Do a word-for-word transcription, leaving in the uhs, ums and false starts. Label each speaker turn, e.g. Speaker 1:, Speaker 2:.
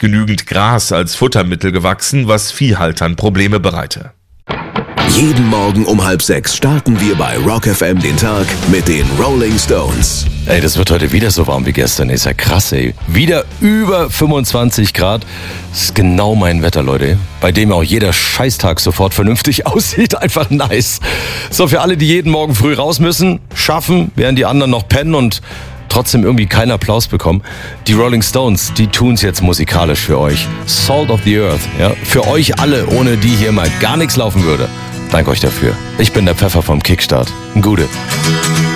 Speaker 1: genügend Gras als Futtermittel gewachsen, was Viehhaltern Probleme bereite.
Speaker 2: Jeden Morgen um halb sechs starten wir bei Rock F M den Tag mit den Rolling Stones.
Speaker 3: Ey, das wird heute wieder so warm wie gestern. Ist ja krass, ey. Wieder über fünfundzwanzig Grad. Das ist genau mein Wetter, Leute. Bei dem auch jeder Scheißtag sofort vernünftig aussieht. Einfach nice. So, für alle, die jeden Morgen früh raus müssen, schaffen, während die anderen noch pennen und trotzdem irgendwie keinen Applaus bekommen. Die Rolling Stones, die tun's jetzt musikalisch für euch. Salt of the Earth, ja. Für euch alle, ohne die hier mal gar nichts laufen würde. Danke euch dafür. Ich bin der Pfeffer vom Kickstart. Gute.